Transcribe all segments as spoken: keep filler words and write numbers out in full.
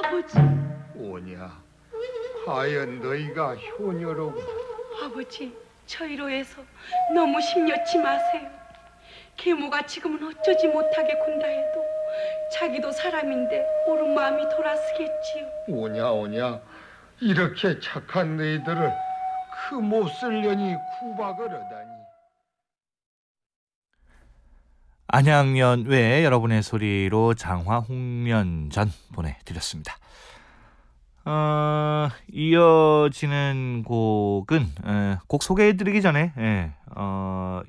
아버지. 오냐, 하연 너희가 효녀로구나. 아버지, 저희로 해서 너무 심려치 마세요. 계모가 지금은 어쩌지 못하게 군다 해도 자기도 사람인데 옳은 마음이 돌아서겠지요. 오냐 오냐, 이렇게 착한 너희들을 그 못쓸 년이 구박을 하다니. 안양년 외 여러분의 소리로 장화 홍련전 보내드렸습니다. 어, 이어지는 곡은 에, 곡 소개해드리기 전에 에, 어,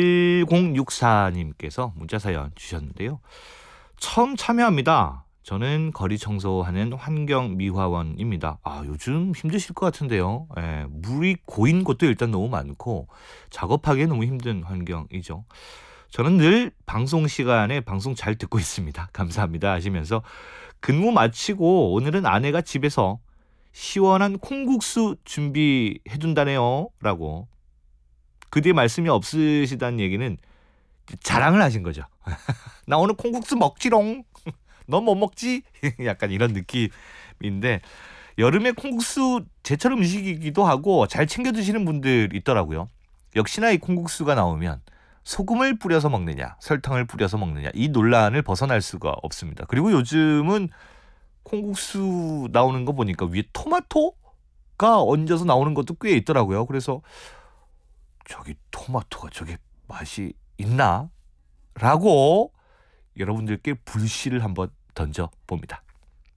일공육사님께서 문자사연 주셨는데요. 처음 참여합니다. 저는 거리 청소하는 환경미화원입니다. 아, 요즘 힘드실 것 같은데요. 에, 물이 고인 곳도 일단 너무 많고 작업하기 너무 힘든 환경이죠. 저는 늘 방송 시간에 방송 잘 듣고 있습니다. 감사합니다 하시면서 근무 마치고 오늘은 아내가 집에서 시원한 콩국수 준비해준다네요 라고. 그 뒤에 말씀이 없으시다는 얘기는 자랑을 하신 거죠. 나 오늘 콩국수 먹지롱. 너 뭐 먹지? 약간 이런 느낌인데 여름에 콩국수 제철 음식이기도 하고 잘 챙겨 드시는 분들 있더라고요. 역시나 이 콩국수가 나오면 소금을 뿌려서 먹느냐 설탕을 뿌려서 먹느냐 이 논란을 벗어날 수가 없습니다. 그리고 요즘은 콩국수 나오는 거 보니까 위에 토마토가 얹어서 나오는 것도 꽤 있더라고요. 그래서 저기 토마토가 저게 맛이 있나? 라고 여러분들께 불씨를 한번 던져봅니다.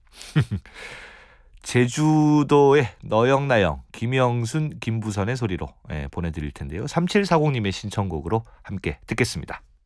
제주도의 너영나영 김영순 김부선의 소리로 예, 보내드릴 텐데요. 삼칠사공님의 신청곡으로 함께 듣겠습니다.